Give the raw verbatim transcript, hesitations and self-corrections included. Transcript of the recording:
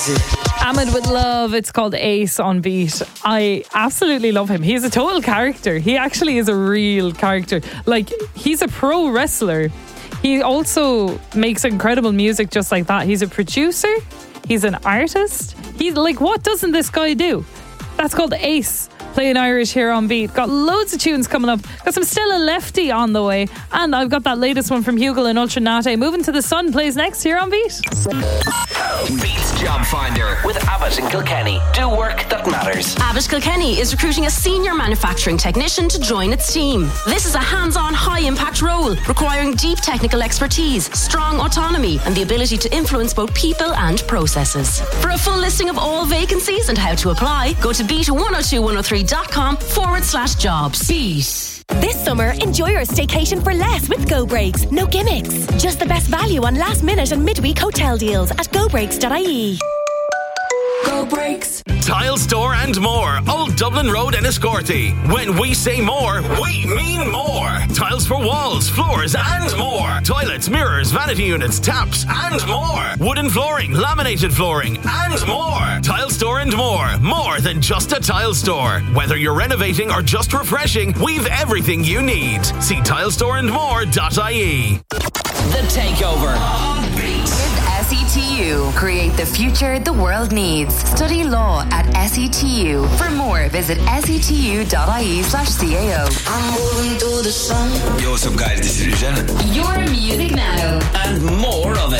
Ahmed with Love, it's called Ace on Beat. I absolutely love him. He's a total character. He actually is a real character. Like, he's a pro wrestler. He also makes incredible music just like that. He's a producer. He's an artist. He's like, what doesn't this guy do? That's called Ace. Playing Irish here on Beat. Got loads of tunes coming up. Got some Still a Lefty on the way. And I've got that latest one from Hugel and Ultra Nate. Moving to the Sun plays next here on Beat. Beat's Job Finder with Abbott and Kilkenny. Do work that matters. Abbott Kilkenny is recruiting a senior manufacturing technician to join its team. This is a hands-on, high-impact role requiring deep technical expertise, strong autonomy, and the ability to influence both people and processes. For a full listing of all vacancies and how to apply, go to beat one oh two one oh three dot com forward slash jobs. Beat. This summer, enjoy your staycation for less with Go Breaks. No gimmicks. Just the best value on last minute and midweek hotel deals at go breaks dot I E. Go Breaks. Tile Store and more. Old Dublin Road in Escorty. When we say more, we mean more. Tiles for walls, floors and more. Toilets, mirrors, vanity units, taps and more. Wooden flooring, laminated flooring and more. Tile Store and more. More than just a tile store. Whether you're renovating or just refreshing, we've everything you need. See tile store and more dot I E. The Takeover. With S E T U, create the future the world needs. Study law at S E T U. For more, visit S E T U dot I E slash C A O. I'm moving through the sun. Yo, what's up, guys? This is Eugene. Your music now. And more of it.